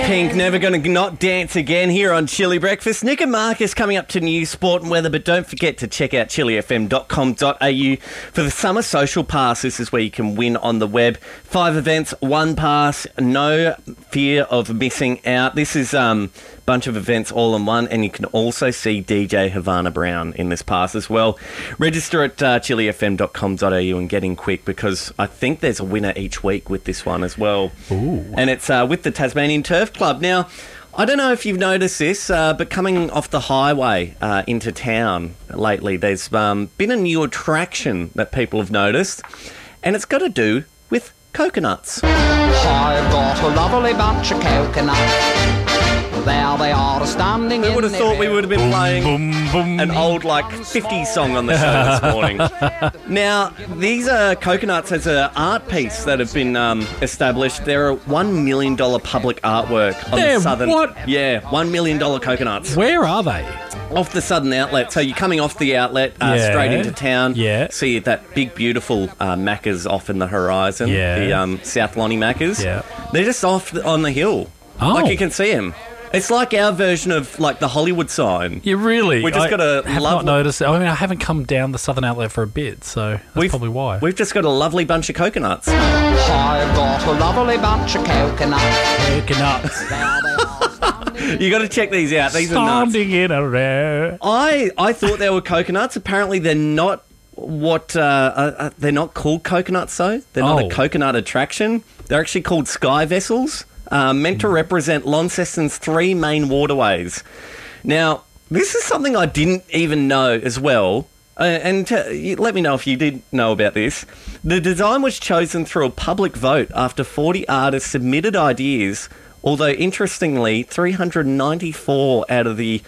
Pink, never going to not dance again here on Chili Breakfast. Nick and Marcus coming up to news, sport and weather, but don't forget to check out chilifm.com.au for the Summer Social Pass. This is where you can win on the web. 5 events, 1 pass, no fear of missing out. This is bunch of events all in one, and you can also see DJ Havana Brown in this pass as well. Register at chilifm.com.au and get in quick, because I think there's a winner each week with this one as well. Ooh. And it's with the Tasmanian Turf Club. Now, I don't know if you've noticed this, but coming off the highway into town lately, there's been a new attraction that people have noticed, and it's got to do with coconuts. I've got a lovely bunch of coconuts. There they are standing in. Who would have thought we would have been playing an old, 50s song on the show this morning? Now, these are coconuts as an art piece that have been established. They're a $1 million public artwork on the southern... What? Yeah, $1 million coconuts. Where are they? Off the southern outlet. So you're coming off the outlet straight into town. Yeah. See that big, beautiful Macca's off in the horizon. Yeah. The South Lonnie Macca's. Yeah. They're just off on the hill. Oh. Like you can see them. It's like our version of the Hollywood sign. You really? We just got a have not noticed. I mean, I haven't come down the southern outlet for a bit, so that's probably why. We've just got a lovely bunch of coconuts. I've got a lovely bunch of coconuts. Coconuts. There they are standing. You got to check these out. These are nuts. Standing in a row. I thought they were coconuts. Apparently, they're not. They're not called coconuts, though. They're not a coconut attraction. They're actually called sky vessels. Meant to represent Launceston's 3 main waterways. Now, this is something I didn't even know as well, and let me know if you did know about this. The design was chosen through a public vote after 40 artists submitted ideas, although interestingly, 394 out of the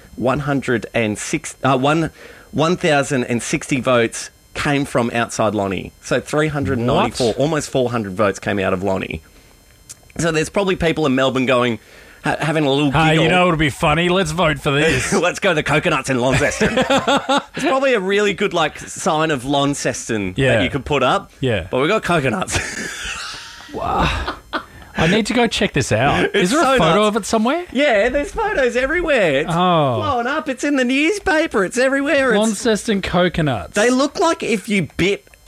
1,060 votes came from outside Lonnie. So 394, almost 400 votes came out of Lonnie. So there's probably people in Melbourne going, having a little giggle. Hey, you know what would be funny? Let's vote for this. Let's go to coconuts in Launceston. It's probably a really good sign of Launceston that you could put up. Yeah. But we've got coconuts. Wow. I need to go check this out. Is there a photo of it somewhere? Yeah, there's photos everywhere. It's blowing up. It's in the newspaper. It's everywhere. Launceston coconuts. They look like if you bit